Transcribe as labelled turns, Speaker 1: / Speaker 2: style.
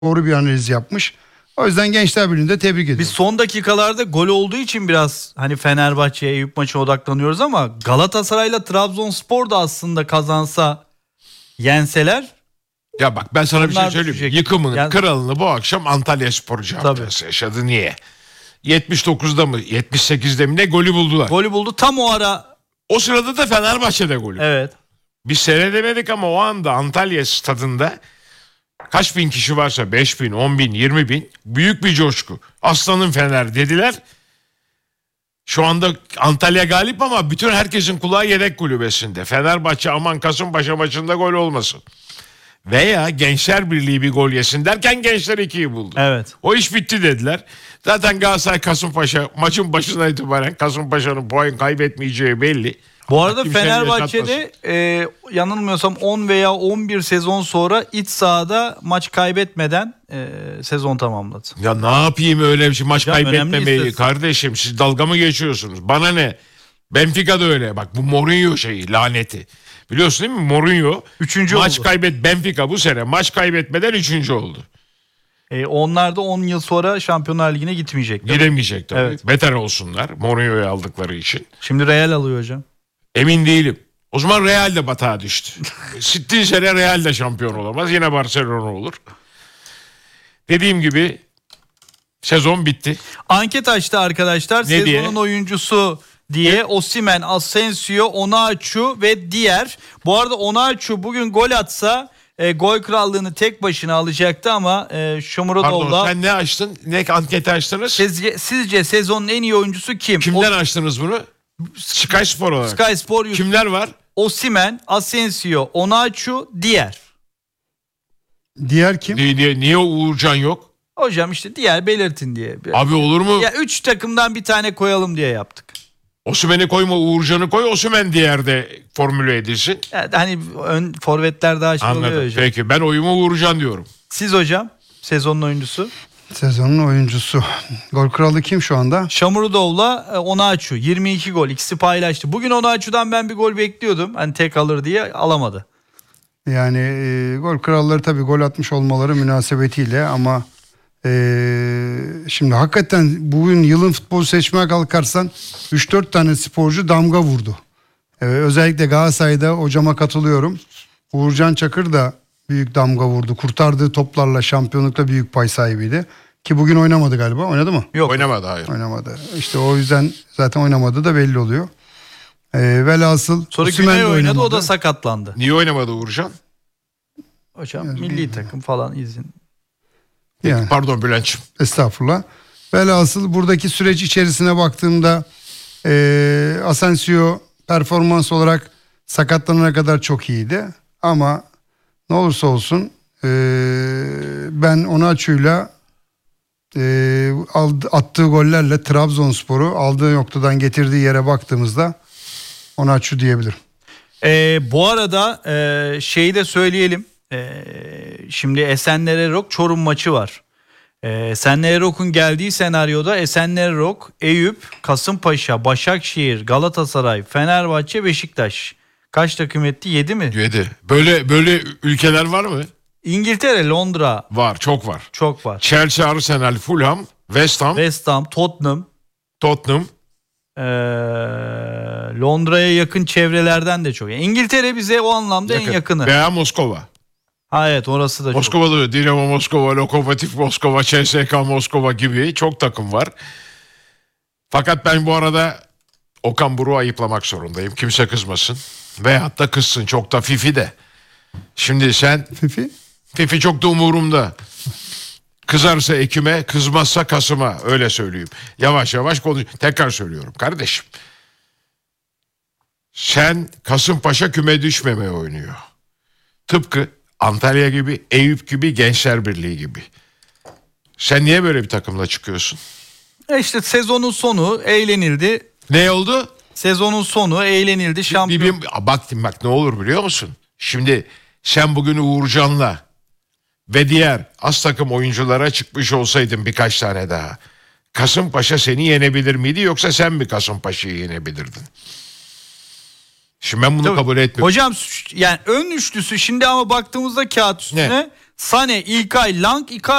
Speaker 1: doğru bir analiz yapmış. O yüzden Gençler Birliği'ni de tebrik ediyorum.
Speaker 2: Biz son dakikalarda gol olduğu için biraz hani Fenerbahçe'ye, Eyüp maçına odaklanıyoruz ama Galatasaray'la Trabzonspor da aslında kazansa, yenseler.
Speaker 3: Ya bak ben sana bir şey söyleyeyim.
Speaker 2: Düşecek.
Speaker 3: Yıkımının kralını bu akşam Antalyaspor camiası yaşadı. Niye? 79'da mı 78'de mi ne golü buldular.
Speaker 2: Golü buldu tam o ara.
Speaker 3: O sırada da Fenerbahçe'de golü.
Speaker 2: Evet.
Speaker 3: Biz seyredemedik ama o anda Antalya stadında kaç bin kişi varsa 5 bin, 10 bin, 20 bin büyük bir coşku. Aslanın Fener dediler. Şu anda Antalya galip ama bütün herkesin kulağı yedek kulübesinde. Fenerbahçe aman Kasımpaşa maçında gol olmasın. Veya Gençler Birliği bir gol yesin derken Gençler 2'yi buldu.
Speaker 2: Evet.
Speaker 3: O iş bitti dediler. Zaten Galatasaray Kasımpaşa maçın başına itibaren Kasımpaşa'nın puan kaybetmeyeceği belli.
Speaker 2: Bu arada
Speaker 3: Hakim şey
Speaker 2: Fenerbahçe'de yanılmıyorsam 10 veya 11 sezon sonra iç sahada maç kaybetmeden sezon tamamladı.
Speaker 3: Ya ne yapayım öyle bir şey maç
Speaker 2: Hocam,
Speaker 3: kaybetmemeyi kardeşim siz dalga mı geçiyorsunuz? Bana ne? Benfica da öyle bak bu Mourinho şeyi laneti. Biliyorsun değil mi Mourinho
Speaker 2: 3.
Speaker 3: maç
Speaker 2: oldu.
Speaker 3: Benfica bu sene maç kaybetmeden 3. oldu.
Speaker 2: Onlar da 10 yıl sonra Şampiyonlar Ligi'ne gitmeyecek.
Speaker 3: Gidemeyecek tabii.
Speaker 2: Evet.
Speaker 3: Beter olsunlar Mourinho'yu aldıkları için.
Speaker 2: Şimdi Real alıyor hocam.
Speaker 3: Emin değilim. O zaman Real de batağa düştü. Sittiği sene Real de şampiyon olamaz. Yine Barcelona olur. Dediğim gibi sezon bitti.
Speaker 2: Anket açtı arkadaşlar.
Speaker 3: Ne
Speaker 2: Sezonun
Speaker 3: diye?
Speaker 2: oyuncusu diye Osimhen, Asensio, Onaçu ve diğer. Bu arada Onaçu bugün gol atsa gol krallığını tek başına alacaktı ama
Speaker 3: Pardon
Speaker 2: Shomurodov'la.
Speaker 3: sen ne açtın? Ne anketi açtınız?
Speaker 2: Sizce sezonun en iyi oyuncusu kim?
Speaker 3: Kimden açtınız bunu? Sky Spor olarak.
Speaker 2: Sky Spor YouTube.
Speaker 3: Kimler var?
Speaker 2: Osimhen, Asensio, Onaçu, diğer.
Speaker 1: Diğer kim?
Speaker 3: Niye Uğurcan yok?
Speaker 2: Hocam işte diğer belirtin diye.
Speaker 3: Abi olur mu?
Speaker 2: Ya 3 takımdan bir tane koyalım diye yaptık.
Speaker 3: Osimhen'i koyma Uğurcan'ı koy. Osimhen diğerde formüle edilsin.
Speaker 2: Yani hani ön forvetler daha şey oluyor
Speaker 3: Anladım.
Speaker 2: hocam.
Speaker 3: Peki ben oyumu Uğurcan diyorum.
Speaker 2: Siz hocam sezonun oyuncusu.
Speaker 1: Sezonun oyuncusu. Gol kralı kim şu anda?
Speaker 2: Shomurodov'la Onaçu 22 gol, ikisi paylaştı. Bugün Onaçu'dan ben bir gol bekliyordum. Hani tek alır diye alamadı.
Speaker 1: Yani gol kralları tabii gol atmış olmaları münasebetiyle ama şimdi hakikaten bugün yılın futbolu seçmeye kalkarsan 3-4 tane sporcu damga vurdu. Özellikle Galatasaray'da hocama katılıyorum. Uğurcan Çakır da büyük damga vurdu. Kurtardığı toplarla şampiyonlukta büyük pay sahibiydi. Ki bugün oynamadı galiba. Oynadı mı?
Speaker 2: Yok.
Speaker 3: Oynamadı hayır.
Speaker 1: Oynamadı. İşte o yüzden zaten oynamadı da belli oluyor. Velhasıl
Speaker 2: Sonra
Speaker 1: Osimhen
Speaker 2: Güney
Speaker 1: de
Speaker 2: oynadı, o
Speaker 1: oynamadı.
Speaker 2: da sakatlandı.
Speaker 3: Niye oynamadı Uğurcan?
Speaker 2: Hocam milli takım falan izin.
Speaker 1: Yani.
Speaker 3: Pardon Bülent'ciğim.
Speaker 1: Estağfurullah. Velhasıl buradaki süreç içerisine baktığımda Asensio performans olarak sakatlanana kadar çok iyiydi. Ama ne olursa olsun ben Onaçu'yla attığı gollerle Trabzonspor'u aldığı noktadan getirdiği yere baktığımızda Onaçu diyebilirim.
Speaker 2: Bu arada şeyi de söyleyelim. Şimdi Esenler Erok Çorum maçı var. Esenler Erok'un geldiği senaryoda Esenler Erok, Eyüp, Kasımpaşa, Başakşehir, Galatasaray, Fenerbahçe, Beşiktaş. Kaç takım etti? 7 mi?
Speaker 3: 7. Böyle ülkeler var mı?
Speaker 2: İngiltere, Londra.
Speaker 3: Var, çok var.
Speaker 2: Çok var.
Speaker 3: Chelsea, Arsenal, Fulham, West Ham,
Speaker 2: Tottenham. Londra'ya yakın çevrelerden de çok. Yani İngiltere bize o anlamda en yakını.
Speaker 3: Veya Moskova.
Speaker 2: Ha evet, orası da
Speaker 3: Moskova'da öyle. Dinamo Moskova, Lokomotiv Moskova, CSKA Moskova gibi çok takım var. Fakat ben bu arada Okan Buruk'u ayıplamak zorundayım. Kimse kızmasın. Veyahut da kızsın. Çok da Fifi de. Şimdi sen... Fifi çok da umurumda. Kızarsa Ekim'e, kızmazsa Kasım'a. Öyle söyleyeyim. Yavaş yavaş konuş. Tekrar söylüyorum kardeşim. Sen Kasımpaşa küme düşmemeye oynuyor. Tıpkı Antalya gibi, Eyüp gibi, Gençler Birliği gibi. Sen niye böyle bir takımla çıkıyorsun?
Speaker 2: İşte sezonun sonu eğlenildi.
Speaker 3: Ne oldu?
Speaker 2: Sezonun sonu eğlenildi. Şampiyon.
Speaker 3: Bak ne olur biliyor musun? Şimdi sen bugün Uğurcan'la ve diğer az takım oyunculara çıkmış olsaydın birkaç tane daha. Kasımpaşa seni yenebilir miydi yoksa sen mi Kasımpaşa'yı yenebilirdin? Şimdi ben bunu kabul etmiyorum.
Speaker 2: Hocam yani ön üçlüsü şimdi ama baktığımızda kağıt üstüne Sane, İlkay, Lang, Icardi